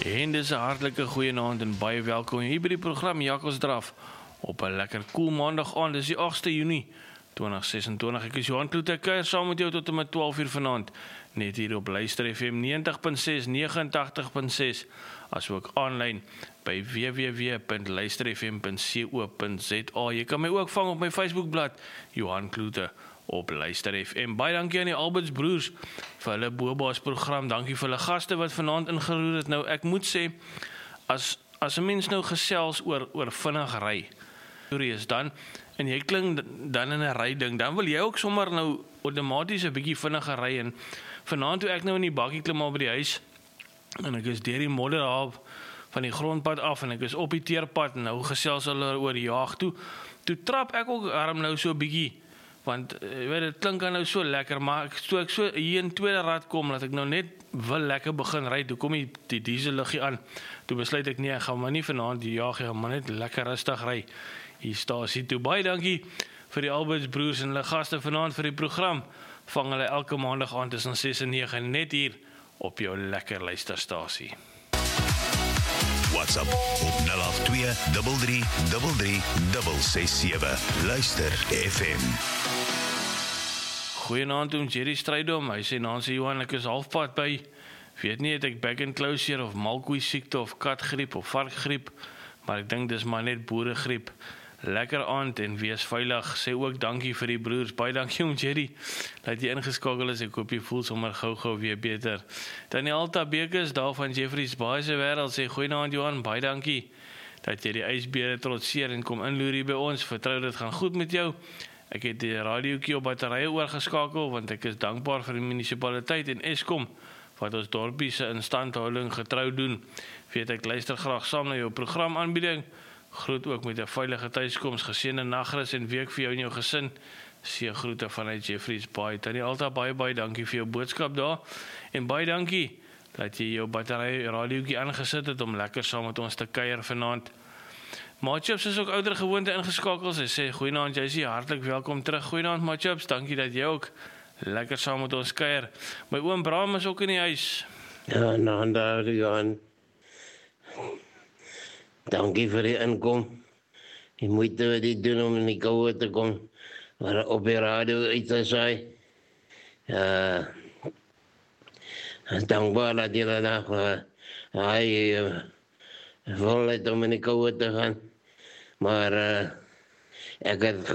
En dis 'n hartlike goeienaand en baie welkom hier by die program Jakkalsdraf op 'n lekker koel maandag aand. Dis die 8ste Junie 2026. Ek is Johan Kloete, kuier saam met jou tot en met 12:00 vanaand, net hier op Luister FM 90.6, 89.6, asook aanlyn by www.luisterfm.co.za. Jy kan my ook vang op my Facebookblad Johan Kloete op Luister FM. Baie dankie aan die Alberts broers vir hulle Boba's program. Dankie vir hulle gaste wat vanaand ingeroer het. Nou ek moet sê, as 'n mens nou gesels oor vinnig ry, is dan en jy klink dan in 'n ry ding, dan wil jy ook sommer nou outomaties 'n bietjie vinniger ry. En vanaand toe ek nou in die bakkie klim op by die huis en ek is deur die modder daar van die grondpad af en ek is op die teerpad en nou gesels hulle oor die jaag toe trap ek ook arm nou so 'n bietjie. Want jy weet, dit klink nou so lekker, maar toe ek so hier in tweede rad kom, dat ek nou net wil lekker begin ry, toe kom die diesel liggie aan. Toe besluit ek nee, ek gaan maar nie vanaand die jaag, ek gaan maar net lekker rustig ry. Hier stasie toe. Baie dankie vir die Alberts broers en hulle gaste vanaand vir die program. Vang hulle elke maandag aand tussen 6 en 9 net hier op jou lekker luisterstasie. WhatsApp op 082 33 337. Luister FM. Goeienaand oom Jerry Strydom. Hy sê Nancy Johan, ek is halfpad by, weet nie, het ek back and closure of malkoei siekte of katgriep of varkgriep, maar ek dink dis maar net boeregriep. Lekker aand en wees veilig. Sê ook dankie vir die broers. Baie dankie oom Jerry dat jy ingeskakel is. Ek hoop jy voel sommer gou weer beter. Daniel Alta Bekes daar van Jeffreys Baai se wêreld sê goeienaand Johan, baie dankie dat jy die ysbeere trotseer en kom inloer hier by ons. Vertrou dit gaan goed met jou. Ek het die radiootjie op batterye oorgeskakel want ek is dankbaar vir die munisipaliteit en Eskom wat ons dorpie se instandhouding getrou doen. Weet ek luister graag saam na jou programaanbieding. Groet ook met 'n veilige tuiskoms, geseënde nagrus en week vir jou en jou gesin. Seë groete vanuit Jeffreys Baai. Tannie Alta, baie dankie vir jou boodskap daar. En baie dankie dat jy jou battery radiootjie aangesit het om lekker saam met ons te kuier vanaand. Maatjips is ook ouer gewoonte ingeskakel. Sy sê goeienaand, jy is hartlik welkom terug. Goeienaand Maatjips, dankie dat jy ook lekker saam met ons kuier. My oom Bram is ook in die huis. Ja, nou daar Johan. Dankie vir die inkom. Die moeite wat jy doen om in die koue te kom, maar op die radio uit te saai. Dankbaar dat jy daar volheid om in die koue te gaan. Maar ek het